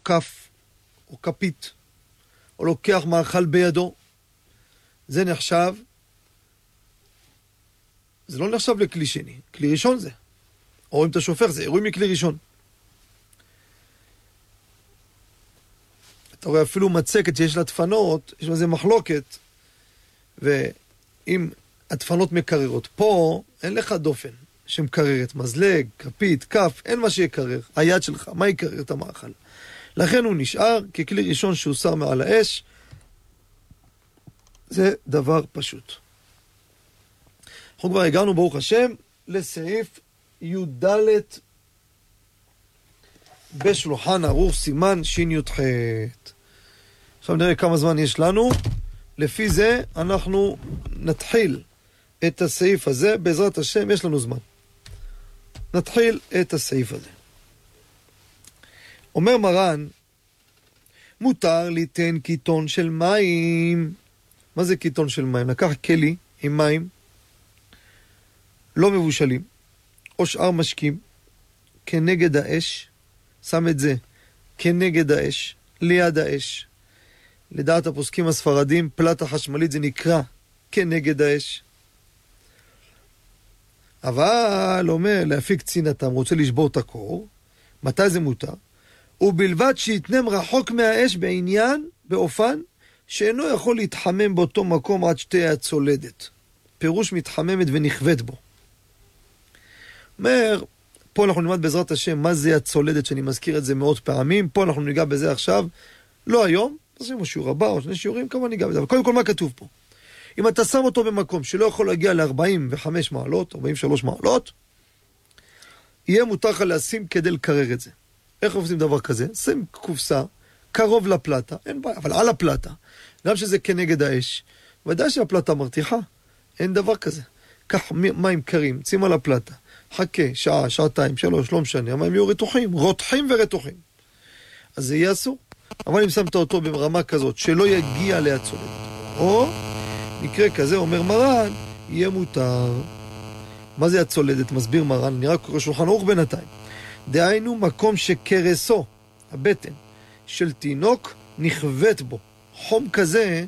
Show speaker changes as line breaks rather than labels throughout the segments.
כף או כפית, או לוקח מאכל בידו, זה נחשב, זה לא נחשב לכלי שני, כלי ראשון זה. או אם אתה שופך, זה אירוע מכלי ראשון. אתה רואה אפילו מצקת שיש לה דפנות, יש לזה מחלוקת, ואם הדפנות מקררות, פה אין לך דופן שמקררת, מזלג, כפית, כף, אין מה שיקרר, היד שלך, מה יקרר את המאכל? לכן הוא נשאר ככלי ראשון שהוסר מעל האש, זה דבר פשוט. אנחנו כבר הגענו, ברוך השם, לסעיף י"ד בשולחן ערוך סימן שי"ח. עכשיו נראה כמה זמן יש לנו. לפי זה אנחנו נתחיל את הסעיף הזה. בעזרת השם יש לנו זמן. נתחיל את הסעיף הזה. אומר מרן, מותר ליתן קיטון של מים. מה זה קיטון של מים? לקח כלי עם מים לא מבושלים, או שאר משקים, כנגד האש, שם את זה כנגד האש, ליד האש. לדעת הפוסקים הספרדים, פלטה חשמלית זה נקרא כנגד האש. אבל אומר, להפיק צינתם, רוצה לשבור את הקור, מתי זה מותר? ובלבד שיתנם רחוק מהאש בעניין, באופן, שאינו יכול להתחמם באותו מקום עד שתהיה הצולדת. פירוש מתחממת ונכווית בו. אומר, פה אנחנו נלמד בעזרת השם מה זה הצולדת, שאני מזכיר את זה מאות פעמים. פה אנחנו ניגע בזה עכשיו, לא היום, עשינו שיעור הבא או שני שיעורים, כמה ניגע בזה. אבל קודם כל מה כתוב פה? אם אתה שם אותו במקום שלא יכול להגיע ל-45 מעלות, 43 מעלות, יהיה מותר לך לשים כדי לקרר את זה. איך עושים דבר כזה? שים קופסה קרוב לפלטה, אין בעיה, אבל על הפלטה, גם שזה כנגד האש, ודאי שהפלטה מרתיחה, אין דבר כזה. קח מים קרים, שים על הפלטה, חכה, שעה, שעתיים, 3, לא משנה, המים יהיו רתוחים, רותחים ורתוחים. אז זה יהיה אסור. אבל אם שמת אותו ברמה כזאת, שלא יגיע להצולדת, או מקרה כזה, אומר מרן, יהיה מותר. מה זה הצולדת? מסביר מרן, אני רק קורא שולחן ערוך בינתיים. דהיינו מקום שקרסו, הבטן, של תינוק נכווית בו. חום כזה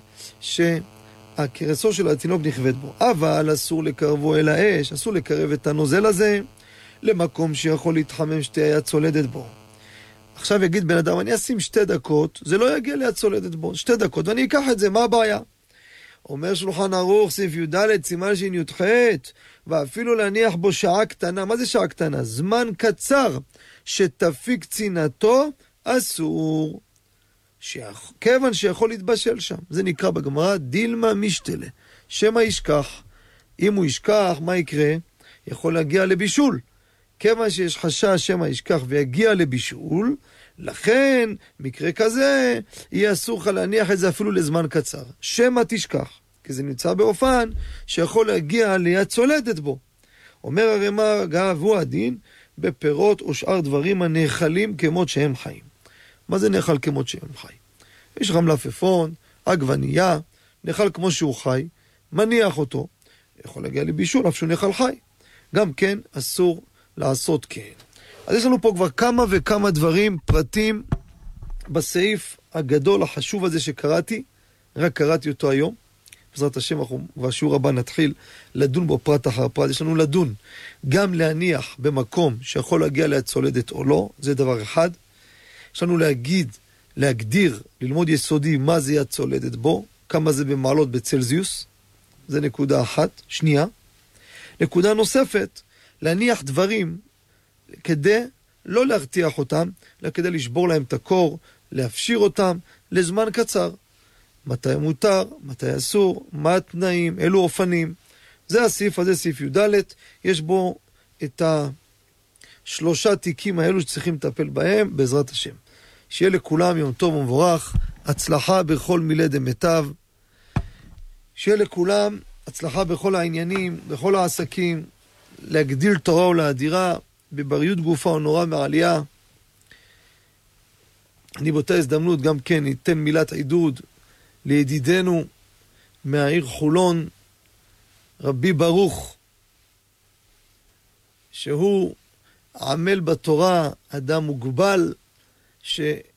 שהקרסו של התינוק נכווית בו. אבל אסור לקרבו אל האש, אסור לקרב את הנוזל הזה למקום שיכול להתחמם שתהיה הצולדת בו. עכשיו יגיד בן אדם, אני אשים 2 דקות, זה לא יגיע להצולדת בו, 2 דקות, ואני אקח את זה, מה הבעיה? אומר שולחן ערוך, סעיף י"ד, סימן שי"ח, ואפילו להניח בו שעה קטנה. מה זה שעה קטנה? זמן קצר שתפיק צינתו, אסור. כיוון שיכול להתבשל שם. זה נקרא בגמרא דילמה משתלה. שמא ישכח. אם הוא ישכח, מה יקרה? יכול להגיע לבישול. כיוון שיש חשש שמא ישכח ויגיע לבישול, לכן, מקרה כזה, יהיה אסור לך להניח את זה אפילו לזמן קצר. שמא תשכח, כי זה נמצא באופן שיכול להגיע ליד צולדת בו. אומר הרמ"א, גב הוא הדין בפירות או שאר דברים הנאכלים כמות שהם חיים. מה זה נאכל כמות שהם חיים? יש לך מלפפון, עגבנייה, נאכל כמו שהוא חי, מניח אותו, יכול להגיע לבישול אף שהוא נאכל חי. גם כן אסור לעשות כן. אז יש לנו פה כבר כמה וכמה דברים, פרטים, בסעיף הגדול, החשוב הזה שקראתי, רק קראתי אותו היום. בעזרת השם, אנחנו בשיעור הבא נתחיל לדון בו פרט אחר פרט. יש לנו לדון, גם להניח במקום שיכול להגיע להצולדת או לא, זה דבר אחד. יש לנו להגדיר, ללמוד יסודי מה זה הצולדת בו, כמה זה במעלות בצלזיוס, זה נקודה אחת. שנייה, נקודה נוספת, להניח דברים כדי לא להרתיח אותם, אלא כדי לשבור להם את הקור, להפשיר אותם לזמן קצר. מתי מותר, מתי אסור, מה התנאים, אילו אופנים. זה הסעיף הזה, סעיף י"ד, יש בו את 3 תיקים האלו שצריכים לטפל בהם, בעזרת השם. שיהיה לכולם יום טוב ומבורך, הצלחה בכל מילי דמיטב, שיהיה לכולם הצלחה בכל העניינים, בכל העסקים, להגדיל תורה ולאדירה, בבריות גופה ונורא מעלייה. אני באותה הזדמנות גם כן ניתן מילת עידוד לידידנו מהעיר חולון, רבי ברוך, שהוא עמל בתורה, אדם מוגבל,